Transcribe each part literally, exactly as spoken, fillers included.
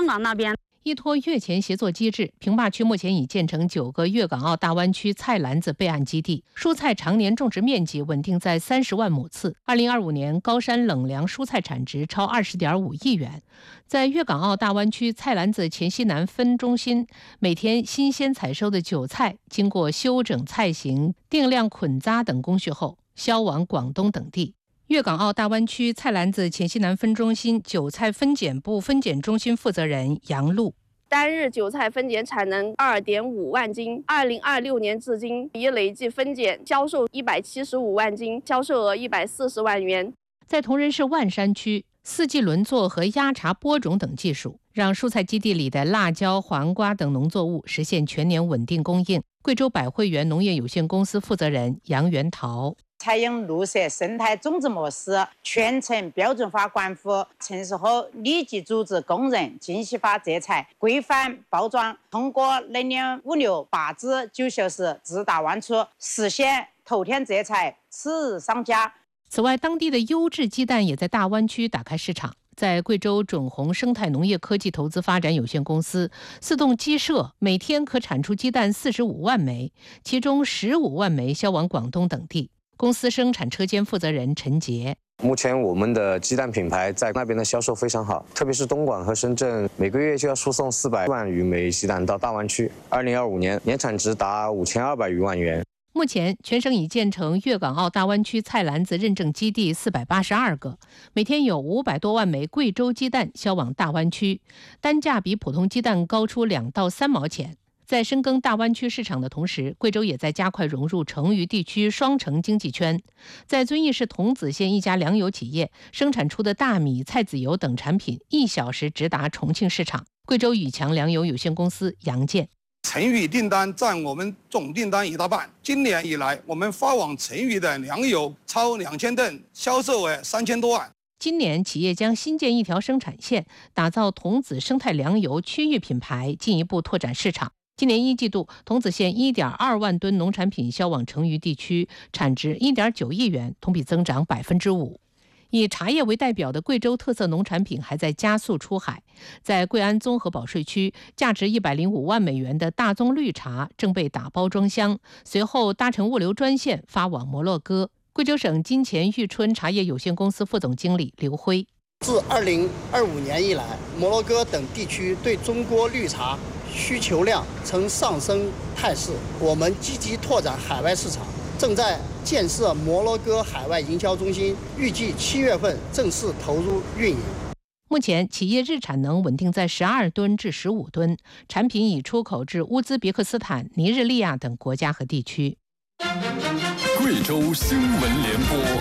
南那边。 依托粤前协作机制，平坝区目前已建成九个粤港澳大湾区菜篮子备案基地，蔬菜常年种植面积稳定在三十万亩次。二零二五年高山冷粮蔬菜产值超二十点五亿元。在粤港澳大湾区菜篮子黔西南分中心，每天新鲜采收的韭菜，经过修整菜型、定量捆扎等工序后，销往广东等地。粤港澳大湾区菜篮子黔西南分中心韭菜分拣部分拣中心负责人杨璐。 单日韭菜分拣产能二点五万斤，二零二六年至今已累计分拣销售一百七十五万斤，销售额一百四十万元。 在铜仁市万山区，四季轮作和压茬播种等技术，让蔬菜基地里的辣椒、黄瓜等农作物实现全年稳定供应。贵州百汇源农业有限公司负责人杨元桃。 采用绿色生态种植模式，全程标准化管护，成熟后立即组织工人精细化摘采，规范包装，通过能量物流八至九小时直达万处，实现头天摘采，次日上架。 此外，当地的优质鸡蛋也在大湾区打开市场。在贵州准宏生态农业科技投资发展有限公司，四栋鸡舍每天可产出鸡蛋四十五万枚，其中十五万枚销往广东等地。公司生产车间负责人陈杰： 目前我们的鸡蛋品牌在那边的销售非常好，特别是东莞和深圳，每个月就要输送四百万余枚鸡蛋到大湾区。二零二五年年产值达五千二百余万元。 目前，全省已建成粤港澳大湾区菜篮子认证基地四百八十二个，每天有五百多万枚贵州鸡蛋销往大湾区，单价比普通鸡蛋高出两到三毛钱。在深耕大湾区市场的同时，贵州也在加快融入成渝地区双城经济圈。在遵义市桐梓县一家粮油企业生产出的大米、菜籽油等产品，一小时直达重庆市场。贵州宇强粮油有限公司杨建： 成渝订单占我们总订单一大半。今年以来，我们发往成渝的粮油超两千吨，销售额三千多万。 今年，企业将新建一条生产线，打造桐梓生态粮油区域品牌，进一步拓展市场。今年一季度，桐梓县 一点二万吨农产品销往成渝地区，产值 一点九亿元，同比增长百分之五。以茶叶为代表的贵州特色农产品还在加速出海。在贵安综合保税区，价值一百零五万美元的大宗绿茶正被打包装箱，随后搭乘物流专线发往摩洛哥。贵州省金钱玉春茶叶有限公司副总经理刘辉： 自二零二五年以来，摩洛哥等地区对中国绿茶需求量呈上升态势，我们积极拓展海外市场，正在建设摩洛哥海外营销中心，预计七月份正式投入运营。 目前，企业日产能稳定在十二吨至十五吨，产品已出口至乌兹别克斯坦、尼日利亚等国家和地区。 贵州新闻联播。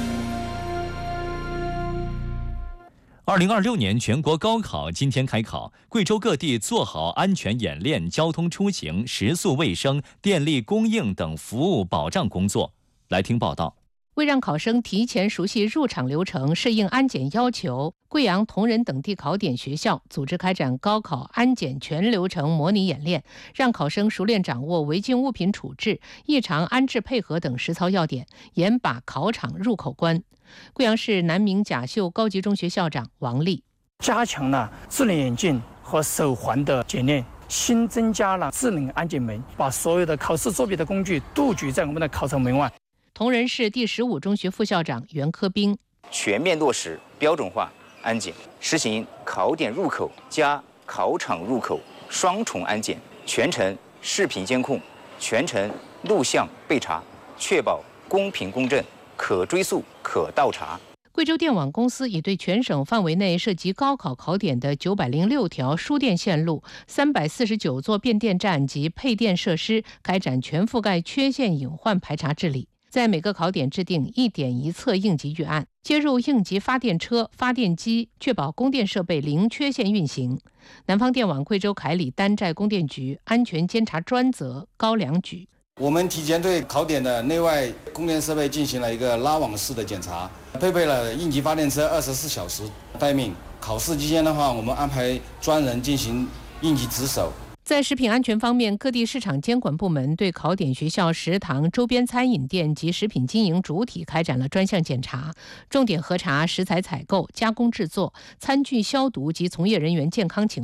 二零二六年全国高考今天开考，贵州各地做好安全演练、交通出行、食宿卫生、电力供应等服务保障工作。来听报道。 为让考生提前熟悉入场流程、适应安检要求，贵阳、铜仁等地考点学校组织开展高考安检全流程模拟演练，让考生熟练掌握违禁物品处置、异常安置配合等实操要点，严把考场入口关。贵阳市南明甲秀高级中学校长王丽： 加强了智能眼镜和手环的检验，新增加了智能安检门，把所有的考试作弊的工具杜绝在我们的考场门外。 铜仁市第十五中学副校长袁科兵： 全面落实标准化安检，实行考点入口加考场入口双重安检，全程视频监控，全程录像备查，确保公平公正、可追溯、可倒查。 贵州电网公司已对全省范围内涉及高考考点的九百零六条输电线路、三百四十九座变电站及配电设施开展全覆盖缺陷隐患排查治理。在每个考点制定一点一测应急预案，接入应急发电车、发电机，确保供电设备零缺陷运行。南方电网贵州凯里丹寨供电局安全监察专责高良举： 我们提前对考点的内外供电设备进行了一个拉网式的检查，配备了应急发电车二十四小时待命。考试期间的话，我们安排专人进行应急值守。 在食品安全方面，各地市场监管部门对考点学校食堂、周边餐饮店及食品经营主体开展了专项检查，重点核查食材采购、加工制作、餐具消毒及从业人员健康情况。